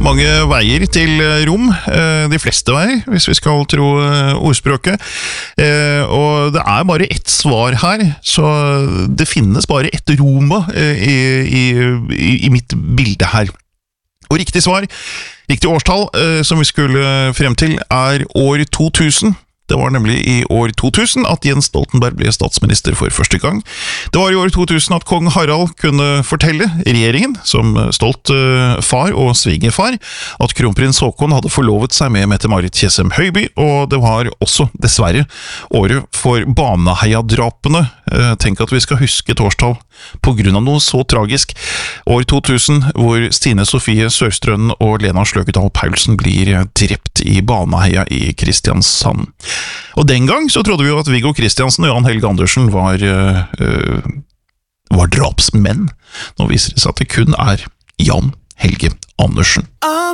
mange veier til Rom, de fleste veier, hvis vi skal tro ordspråket. Og det bare ett svar her, så det finnes bare ett Roma i mitt bilde her. Og riktig svar, riktig årstall som vi skulle frem til, år 2000. Det var nemlig i år 2000 at Jens Stoltenberg ble statsminister for første gang. Det var i år 2000 at kong Harald kunne fortelle regjeringen, som stolt far og svigerfar, at kronprins Håkon hadde forlovet seg med Mette-Marit Tjessem Høiby, og det var også, dessverre, året for Baneheia-drapene. Tenk at vi skal huske et årstall på grunn av noe så tragisk. År 2000, hvor Stine Sofie Sørstrønen og Lena Sløkedal Paulsen blir drept i Baneheia i Kristiansand. Og den gang så trodde vi jo at Viggo Kristiansen og Jan Helge Andersen var drapsmenn. Nå viser det seg at det kun Jan Helge Andersen.